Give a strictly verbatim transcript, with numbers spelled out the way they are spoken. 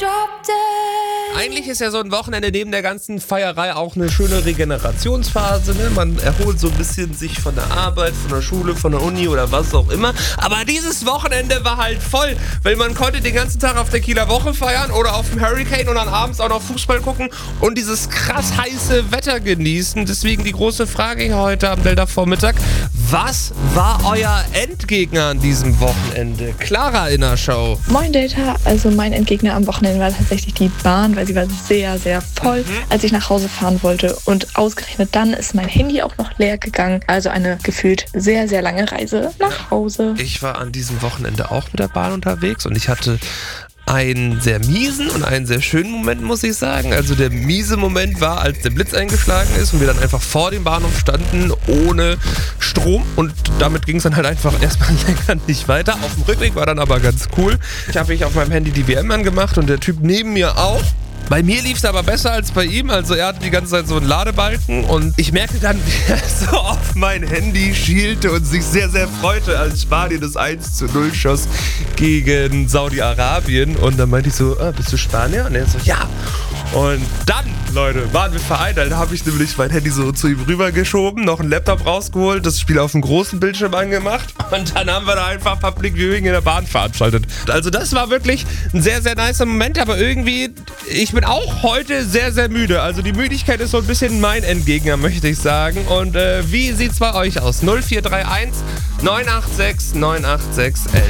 Eigentlich ist ja so ein Wochenende neben der ganzen Feierei auch eine schöne Regenerationsphase. Ne? Man erholt so ein bisschen sich von der Arbeit, von der Schule, von der Uni oder was auch immer. Aber dieses Wochenende war halt voll, weil man konnte den ganzen Tag auf der Kieler Woche feiern oder auf dem Hurricane und dann abends auch noch Fußball gucken und dieses krass heiße Wetter genießen. Deswegen die große Frage hier heute am Delta Vormittag. Was war euer Endgegner an diesem Wochenende? Clara in der Show. Moin Delta, also mein Endgegner am Wochenende war tatsächlich die Bahn, weil sie war sehr, sehr voll, mhm. als ich nach Hause fahren wollte. Und ausgerechnet dann ist mein Handy auch noch leer gegangen. Also eine gefühlt sehr, sehr lange Reise nach Hause. Ich war an diesem Wochenende auch mit der Bahn unterwegs und ich hatte einen sehr miesen und einen sehr schönen Moment, muss ich sagen. Also der miese Moment war, als der Blitz eingeschlagen ist und wir dann einfach vor dem Bahnhof standen, ohne Strom. Und damit ging es dann halt einfach erstmal länger nicht weiter. Auf dem Rückweg war dann aber ganz cool. Ich habe ich auf meinem Handy die W M angemacht und der Typ neben mir auch. Bei mir lief es aber besser als bei ihm, also er hatte die ganze Zeit so einen Ladebalken und ich merkte dann, wie er so auf mein Handy schielte und sich sehr, sehr freute, als Spanien das eins zu null schoss gegen Saudi-Arabien und dann meinte ich so, ah, bist du Spanier? Und er so, ja. Und dann, Leute, waren wir vereint. Dann habe ich nämlich mein Handy so zu ihm rübergeschoben, noch einen Laptop rausgeholt, das Spiel auf dem großen Bildschirm angemacht und dann haben wir da einfach Public Viewing in der Bahn veranstaltet. Also das war wirklich ein sehr, sehr nicer Moment, aber irgendwie, ich bin auch heute sehr, sehr müde. Also die Müdigkeit ist so ein bisschen mein Endgegner, möchte ich sagen. Und äh, wie sieht's bei euch aus? null vier drei eins neun acht sechs neun acht sechs eins eins.